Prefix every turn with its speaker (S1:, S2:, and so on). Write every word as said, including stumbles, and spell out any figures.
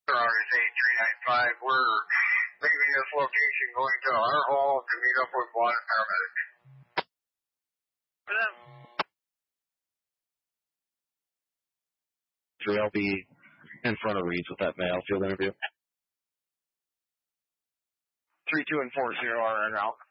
S1: R S A three nine five, we're leaving this location going to our hall to meet up with water paramedics.
S2: three, I'll be in front of Reeds with that mail field interview.
S3: three two and four zero are en route.